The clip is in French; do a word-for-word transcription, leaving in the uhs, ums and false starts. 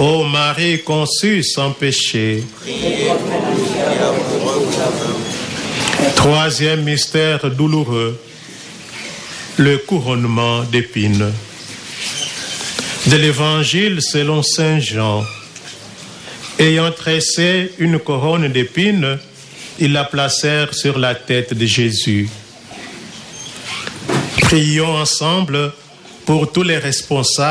Ô Marie conçue sans péché. Troisième mystère douloureux, le couronnement d'épines. De l'Évangile selon saint Jean. Ayant tressé une couronne d'épines, ils la placèrent sur la tête de Jésus. Prions ensemble pour tous les responsables